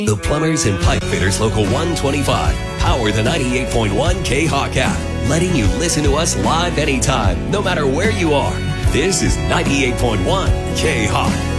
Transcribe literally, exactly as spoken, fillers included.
The Plumbers and Pipe Fitters Local one twenty-five power the ninety-eight point one K-Hawk app, letting you listen to us live anytime, no matter where you are. This is ninety-eight point one K-Hawk.